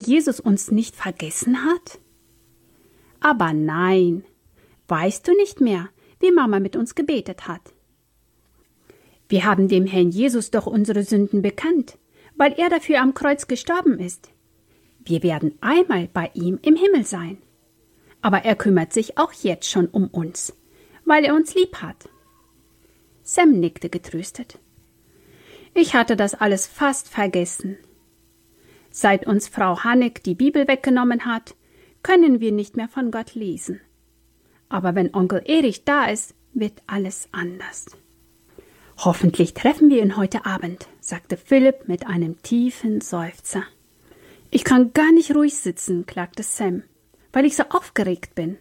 Jesus uns nicht vergessen hat? Aber nein, weißt du nicht mehr, wie Mama mit uns gebetet hat? Wir haben dem Herrn Jesus doch unsere Sünden bekannt, weil er dafür am Kreuz gestorben ist. Wir werden einmal bei ihm im Himmel sein. Aber er kümmert sich auch jetzt schon um uns, weil er uns lieb hat. Sam nickte getröstet. Ich hatte das alles fast vergessen. Seit uns Frau Hanneck die Bibel weggenommen hat, können wir nicht mehr von Gott lesen. Aber wenn Onkel Erich da ist, wird alles anders. Hoffentlich treffen wir ihn heute Abend, sagte Philipp mit einem tiefen Seufzer. Ich kann gar nicht ruhig sitzen, klagte Sam, weil ich so aufgeregt bin.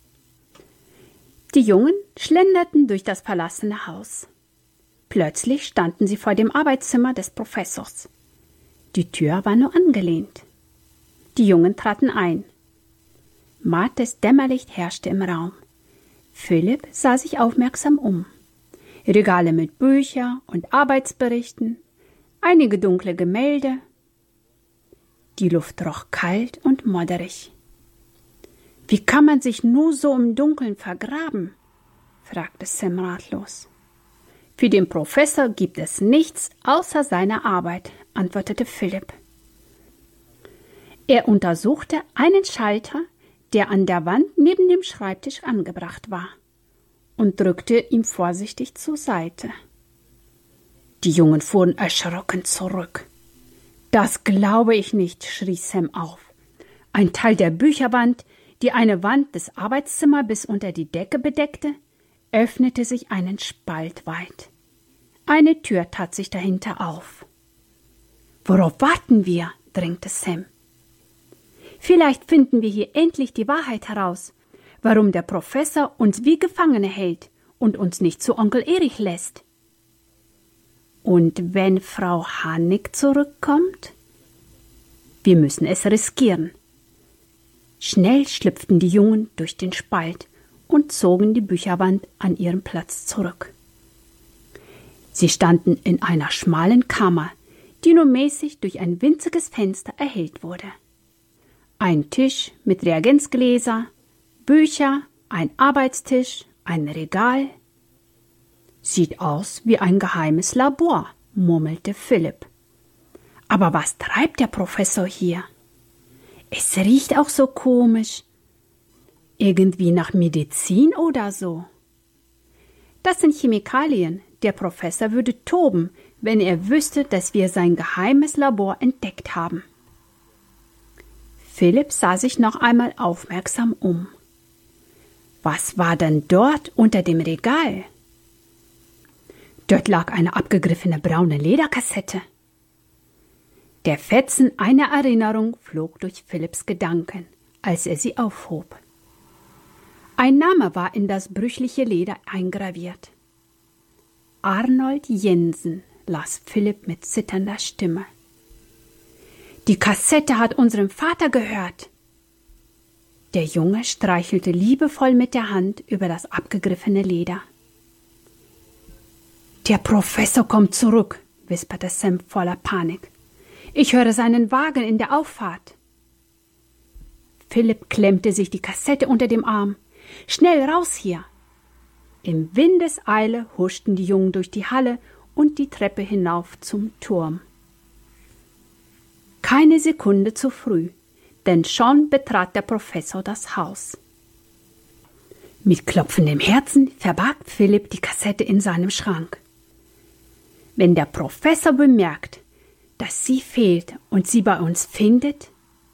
Die Jungen schlenderten durch das verlassene Haus. Plötzlich standen sie vor dem Arbeitszimmer des Professors. Die Tür war nur angelehnt. Die Jungen traten ein. Mattes Dämmerlicht herrschte im Raum. Philipp sah sich aufmerksam um. Regale mit Büchern und Arbeitsberichten, einige dunkle Gemälde. Die Luft roch kalt und modderig. »Wie kann man sich nur so im Dunkeln vergraben?« fragte Sam ratlos. »Für den Professor gibt es nichts außer seiner Arbeit«, antwortete Philipp. Er untersuchte einen Schalter, der an der Wand neben dem Schreibtisch angebracht war, und drückte ihn vorsichtig zur Seite. Die Jungen fuhren erschrocken zurück. »Das glaube ich nicht«, schrie Sam auf. Ein Teil der Bücherwand, die eine Wand des Arbeitszimmers bis unter die Decke bedeckte, öffnete sich einen Spalt weit. Eine Tür tat sich dahinter auf. »Worauf warten wir?«, drängte Sam. »Vielleicht finden wir hier endlich die Wahrheit heraus, warum der Professor uns wie Gefangene hält und uns nicht zu Onkel Erich lässt.« »Und wenn Frau Hanneck zurückkommt?« »Wir müssen es riskieren.« Schnell schlüpften die Jungen durch den Spalt und zogen die Bücherwand an ihren Platz zurück. Sie standen in einer schmalen Kammer, die nur mäßig durch ein winziges Fenster erhellt wurde. Ein Tisch mit Reagenzgläser, Bücher, ein Arbeitstisch, ein Regal. »Sieht aus wie ein geheimes Labor«, murmelte Philipp. »Aber was treibt der Professor hier? Es riecht auch so komisch. Irgendwie nach Medizin oder so.« »Das sind Chemikalien. Der Professor würde toben, wenn er wüsste, dass wir sein geheimes Labor entdeckt haben.« Philipp sah sich noch einmal aufmerksam um. Was war denn dort unter dem Regal? Dort lag eine abgegriffene braune Lederkassette. Der Fetzen einer Erinnerung flog durch Philipps Gedanken, als er sie aufhob. Ein Name war in das brüchliche Leder eingraviert. Arnold Jensen, las Philipp mit zitternder Stimme. Die Kassette hat unserem Vater gehört. Der Junge streichelte liebevoll mit der Hand über das abgegriffene Leder. »Der Professor kommt zurück«, wisperte Sam voller Panik. »Ich höre seinen Wagen in der Auffahrt.« Philipp klemmte sich die Kassette unter dem Arm. »Schnell raus hier!« Im Windeseile huschten die Jungen durch die Halle und die Treppe hinauf zum Turm. Keine Sekunde zu früh, denn schon betrat der Professor das Haus. Mit klopfendem Herzen verbarg Philipp die Kassette in seinem Schrank. Wenn der Professor bemerkt, dass sie fehlt und sie bei uns findet?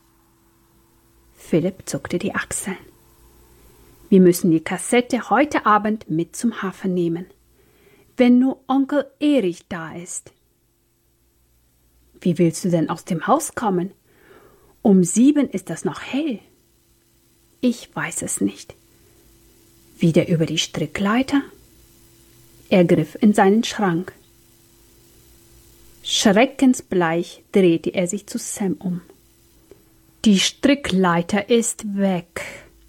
Philipp zuckte die Achseln. Wir müssen die Kassette heute Abend mit zum Hafen nehmen. Wenn nur Onkel Erich da ist. Wie willst du denn aus dem Haus kommen? Um 7 ist das noch hell. Ich weiß es nicht. Wieder über die Strickleiter? Er griff in seinen Schrank. Schreckensbleich drehte er sich zu Sam um. Die Strickleiter ist weg.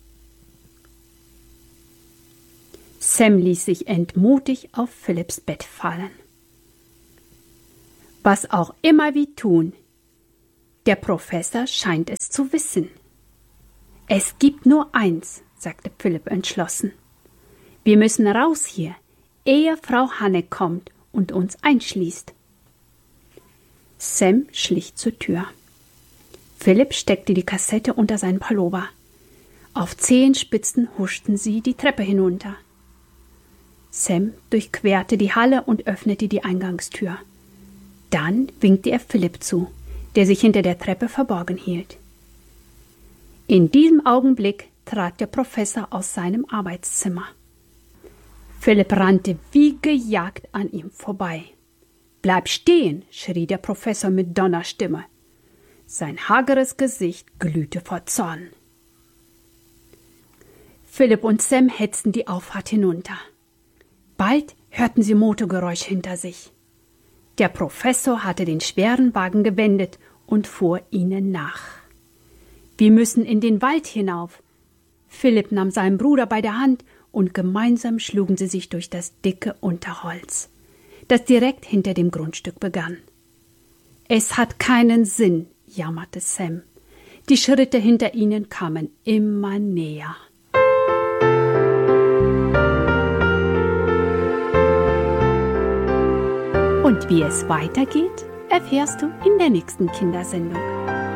Sam ließ sich entmutigt auf Philipps Bett fallen. Was auch immer wir tun, Der Professor scheint es zu wissen. Es gibt nur eins, sagte Philipp entschlossen. Wir müssen raus hier, ehe Frau Hanne kommt und uns einschließt. Sam schlich zur Tür. Philipp steckte die Kassette unter seinen Pullover. Auf Zehenspitzen huschten sie die Treppe hinunter. Sam durchquerte die Halle und öffnete die Eingangstür. Dann winkte er Philipp zu, der sich hinter der Treppe verborgen hielt. In diesem Augenblick trat der Professor aus seinem Arbeitszimmer. Philipp rannte wie gejagt an ihm vorbei. »Bleib stehen«, schrie der Professor mit Donnerstimme. Sein hageres Gesicht glühte vor Zorn. Philipp und Sam hetzten die Auffahrt hinunter. Bald hörten sie Motorgeräusch hinter sich. Der Professor hatte den schweren Wagen gewendet und fuhr ihnen nach. »Wir müssen in den Wald hinauf.« Philipp nahm seinen Bruder bei der Hand und gemeinsam schlugen sie sich durch das dicke Unterholz, das direkt hinter dem Grundstück begann. »Es hat keinen Sinn«, jammerte Sam. Die Schritte hinter ihnen kamen immer näher. Und wie es weitergeht, erfährst du in der nächsten Kindersendung.